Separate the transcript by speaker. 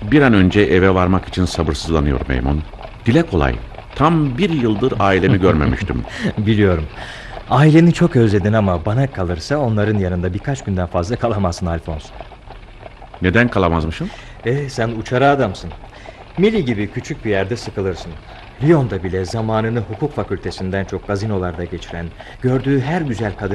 Speaker 1: Bir an önce eve varmak için sabırsızlanıyorum Meymun. Dile kolay. Tam 1 yıldır ailemi görmemiştim.
Speaker 2: Biliyorum. Aileni çok özledin ama bana kalırsa onların yanında birkaç günden fazla kalamazsın Alphonse.
Speaker 1: Neden kalamazmışım?
Speaker 2: Sen uçarı adamsın. Mili gibi küçük bir yerde sıkılırsın. Lyon'da bile zamanını hukuk fakültesinden çok gazinolarda geçiren, gördüğü her güzel kadın